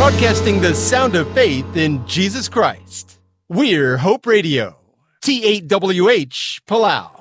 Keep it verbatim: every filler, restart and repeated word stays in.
broadcasting the sound of faith in Jesus Christ. We're Hope Radio, T eight W H, Palau.